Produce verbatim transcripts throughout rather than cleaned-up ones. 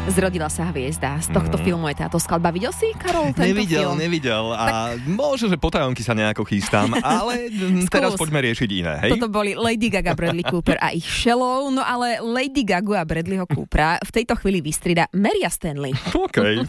Zrodila sa hviezda. Z tohto mm. filmu je táto skladba. Videl si, Karol, tento nevidel, film? Nevidel, a tak... možno, že potajomky sa nejako chystám, ale teraz poďme riešiť iné, hej? Toto boli Lady Gaga, Bradley Cooper a ich Shallow, no ale Lady Gagu a Bradleyho Coopera v tejto chvíli vystrieda Maria Stanley. OK.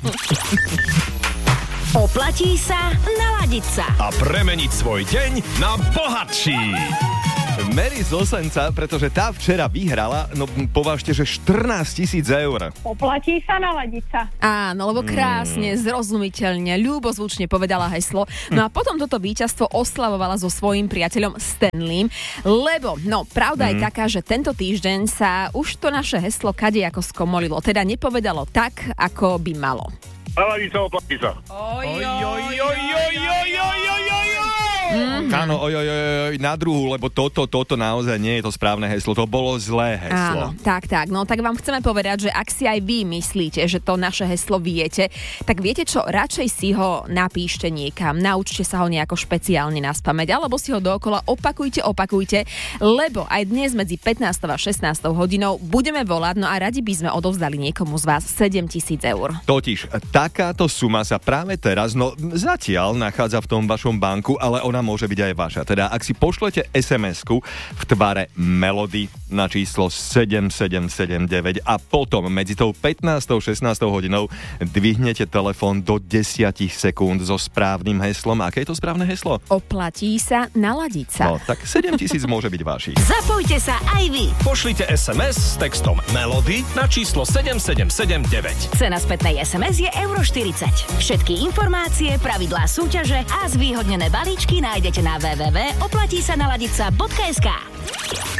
Oplatí sa naladiť sa a premeniť svoj deň na bohatší. Mary z Osenca, pretože tá včera vyhrala, no považte, že štrnásť tisíc eur. Oplatí sa naladiť sa. Áno, lebo krásne, mm. zrozumiteľne, ľúbozvučne povedala heslo. No a potom toto víťazstvo oslavovala so svojím priateľom Stanleym, lebo, no, pravda mm. je taká, že tento týždeň sa už to naše heslo kadejako skomolilo, teda nepovedalo tak, ako by malo. Naladiť sa, oplatí sa. Oj, oj, oj, oj, oj, oj, oj, oj, oj. Mm-hmm. Áno, oj, oj, oj, na druhú, lebo toto, toto naozaj nie je to správne heslo, to bolo zlé heslo. Áno, tak, tak, no tak vám chceme povedať, že ak si aj vy myslíte, že to naše heslo viete, tak viete čo, radšej si ho napíšte niekam, naučte sa ho nejako špeciálne naspamäť, alebo si ho dookola opakujte, opakujte, lebo aj dnes medzi pätnástou a šestnástou hodinou budeme volať, no a radi by sme odovzdali niekomu z vás sedem tisíc eur. Totiž, takáto suma sa práve teraz, no zatiaľ nachádza v tom vašom banku, ale ona môže byť aj vaša. Teda ak si pošlete es em esku v tvare Melody na číslo sedem sedem sedem deväť a potom medzi tou pätnástou a šestnástou hodinou dvihnete telefón do desať sekúnd so správnym heslom. Aké je to správne heslo? Oplatí sa naladiť sa. No, tak sedem tisíc môže byť vašich. Zapojte sa aj vy. Pošlite es em es s textom Melody na číslo sedem sedem sedem deväť. Cena spätnej es em es je euro štyridsať. Všetky informácie, pravidlá súťaže a zvýhodnené balíčky nájdete na w w w bodka oplatí sa naladiť sa bodka es ká.